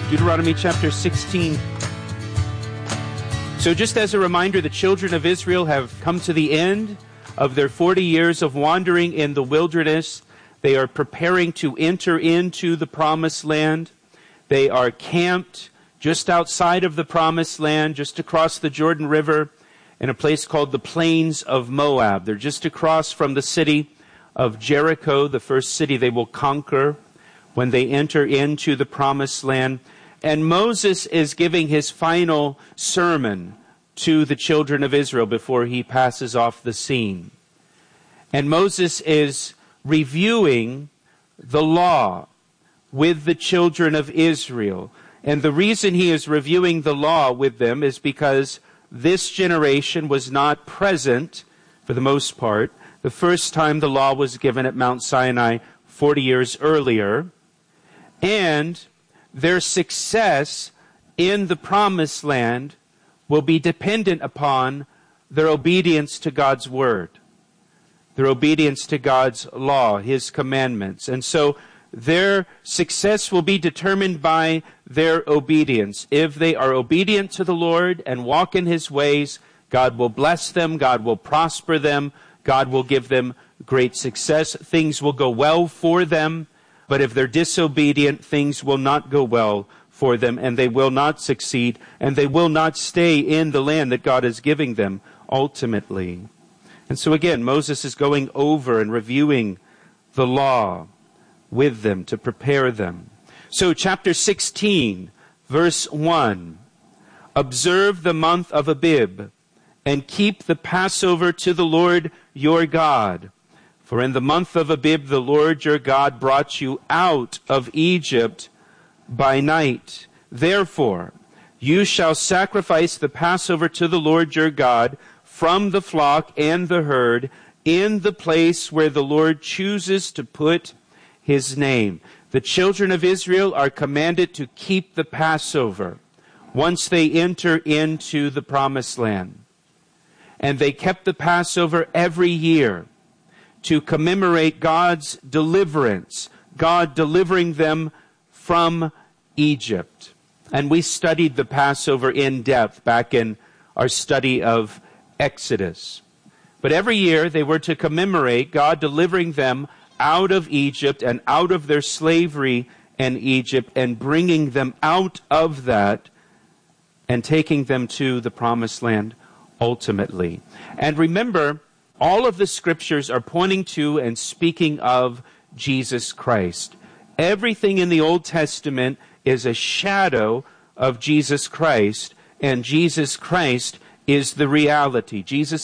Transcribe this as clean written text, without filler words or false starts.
Deuteronomy chapter 16. So just as a reminder, the children of Israel have come to the end of their 40 years of wandering in the wilderness. They are preparing to enter into the promised land. They are camped just outside of the promised land, just across the Jordan River, in a place called the Plains of Moab. They're just across from the city of Jericho, the first city they will conquer when they enter into the promised land. And Moses is giving his final sermon to the children of Israel before he passes off the scene. And Moses is reviewing the law with the children of Israel. And the reason he is reviewing the law with them is because this generation was not present, for the most part, the first time the law was given at Mount Sinai 40 years earlier. And their success in the promised land will be dependent upon their obedience to God's word, their obedience to God's law, his commandments. And so their success will be determined by their obedience. If they are obedient to the Lord and walk in his ways, God will bless them, God will prosper them, God will give them great success. Things will go well for them. But if they're disobedient, things will not go well for them, and they will not succeed, and they will not stay in the land that God is giving them ultimately. And so again, Moses is going over and reviewing the law with them to prepare them. So chapter 16, verse 1, observe the month of Abib, and keep the Passover to the Lord your God. For in the month of Abib, the Lord your God brought you out of Egypt by night. Therefore, you shall sacrifice the Passover to the Lord your God from the flock and the herd in the place where the Lord chooses to put his name. The children of Israel are commanded to keep the Passover once they enter into the promised land. And they kept the Passover every year to commemorate God's deliverance, God delivering them from Egypt. And we studied the Passover in depth back in our study of Exodus. But every year they were to commemorate God delivering them out of Egypt and out of their slavery in Egypt and bringing them out of that and taking them to the promised land ultimately. And remember, all of the scriptures are pointing to and speaking of Jesus Christ. Everything in the Old Testament is a shadow of Jesus Christ, and Jesus Christ is the reality. Jesus